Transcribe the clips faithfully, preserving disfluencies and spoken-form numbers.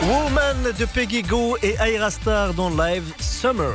Woman de Peggy Gou et Ayra Starr dans Live Summer.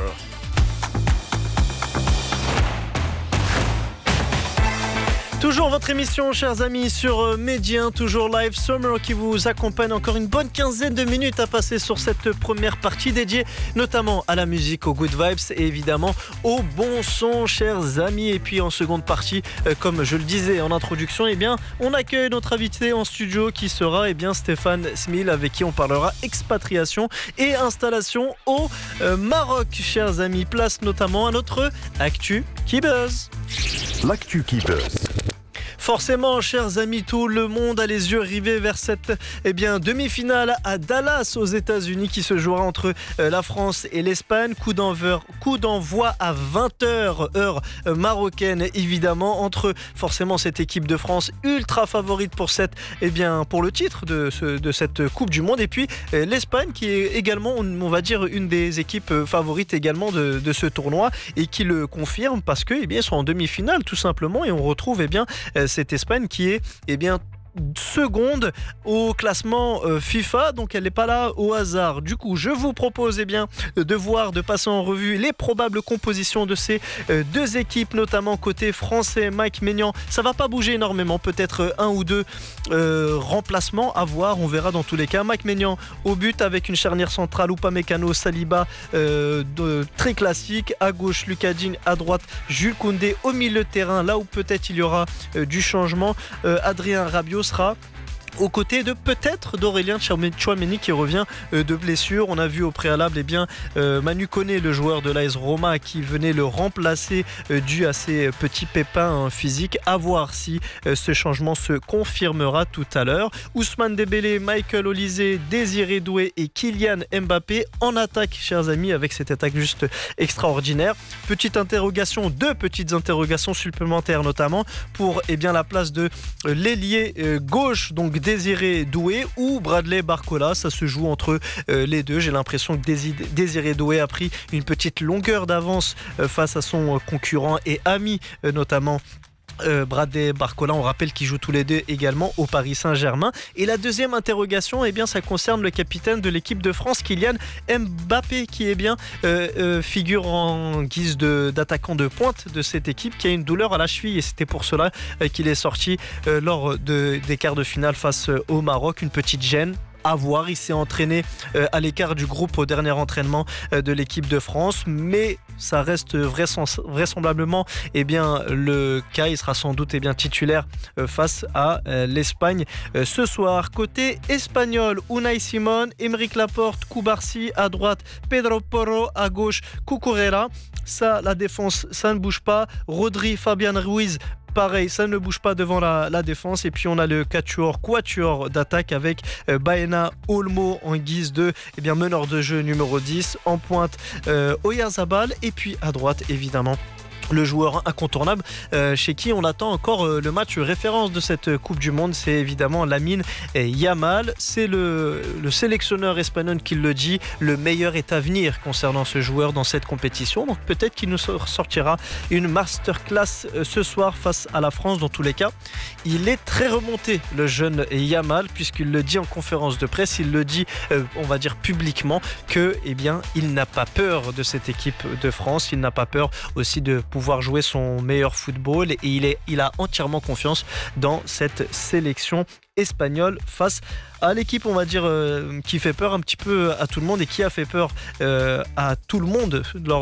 Toujours votre émission, chers amis, sur Médien, toujours Live Summer qui vous accompagne encore une bonne quinzaine de minutes à passer sur cette première partie dédiée notamment à la musique, aux good vibes et évidemment au bon son, chers amis. Et puis en seconde partie, euh, comme je le disais en introduction, eh bien, on accueille notre invité en studio qui sera eh bien, Stéphane Smil, avec qui on parlera expatriation et installation au euh, Maroc, chers amis. Place notamment à notre Actu qui buzz. L'actu qui buzz. Forcément, chers amis, tout le monde a les yeux rivés vers cette eh bien, demi-finale à Dallas aux États-Unis qui se jouera entre euh, la France et l'Espagne. Coup d'envoi, coup d'envoi à vingt heures, heure euh, marocaine évidemment, entre forcément cette équipe de France ultra favorite pour, cette, eh bien, pour le titre de, ce, de cette Coupe du Monde et puis euh, l'Espagne qui est également, on va dire, une des équipes favorites également de, de ce tournoi et qui le confirme parce qu'ils eh sont en demi-finale tout simplement et on retrouve eh bien, euh, cette Espagne qui est eh bien seconde au classement euh, FIFA, donc elle n'est pas là au hasard. Du coup, je vous propose eh bien, de voir, de passer en revue les probables compositions de ces euh, deux équipes, notamment côté français. Mike Maignan, ça va pas bouger énormément, peut-être un ou deux euh, remplacements à voir, on verra dans tous les cas. Mike Maignan au but avec une charnière centrale, Upamecano, Saliba, euh, de, très classique. À gauche, Lucas Digne, à droite, Jules Koundé. Au milieu de terrain, là où peut-être il y aura euh, du changement, euh, Adrien Rabiot sera aux côtés de peut-être d'Aurélien Tchouaméni qui revient de blessure. On a vu au préalable eh bien, euh, Manu Koné, le joueur de l'A S Roma qui venait le remplacer euh, dû à ses petits pépins physiques. À voir si euh, ce changement se confirmera tout à l'heure. Ousmane Dembélé, Michael Olise, Désiré Doué et Kylian Mbappé en attaque, chers amis, avec cette attaque juste extraordinaire. Petite interrogation, deux petites interrogations supplémentaires notamment pour eh bien, la place de euh, l'ailier euh, gauche, donc Désiré Doué ou Bradley Barcola. Ça se joue entre euh, les deux. J'ai l'impression que Désiré Doué a pris une petite longueur d'avance euh, face à son concurrent et ami euh, notamment Euh, Bradley Barcola, on rappelle qu'ils jouent tous les deux également au Paris Saint-Germain. Et la deuxième interrogation, eh bien, ça concerne le capitaine de l'équipe de France, Kylian Mbappé, qui est bien euh, euh, figure en guise de, d'attaquant de pointe de cette équipe, qui a une douleur à la cheville et c'était pour cela euh, qu'il est sorti euh, lors de, des quarts de finale face euh, au Maroc. Une petite gêne. À voir, il s'est entraîné euh, à l'écart du groupe au dernier entraînement euh, de l'équipe de France, mais ça reste vraisem- vraisemblablement eh bien, le cas. Il sera sans doute eh bien, titulaire euh, face à euh, l'Espagne euh, ce soir. Côté espagnol, Unai Simon, Aymeric Laporte, Koubarsi à droite, Pedro Porro à gauche, Cucurella. Ça, la défense, ça ne bouge pas. Rodri, Fabian Ruiz, pareil, ça ne bouge pas devant la, la défense. Et puis on a le quatuor, quatuor d'attaque avec euh, Baena Olmo en guise de eh bien, meneur de jeu numéro dix. En pointe, euh, Oyarzabal. Et puis à droite, évidemment, le joueur incontournable euh, chez qui on attend encore euh, le match référence de cette Coupe du Monde, c'est évidemment Lamine Yamal. C'est le, le sélectionneur espagnol qui le dit, le meilleur est à venir concernant ce joueur dans cette compétition. Donc peut-être qu'il nous sortira une masterclass euh, ce soir face à la France. Dans tous les cas, il est très remonté, le jeune Yamal, puisqu'il le dit en conférence de presse, il le dit, euh, on va dire publiquement, que eh bien, il n'a pas peur de cette équipe de France, il n'a pas peur aussi de pouvoir jouer son meilleur football et il, est, il a entièrement confiance dans cette sélection espagnole face à l'équipe, on va dire, euh, qui fait peur un petit peu à tout le monde et qui a fait peur euh, à tout le monde lors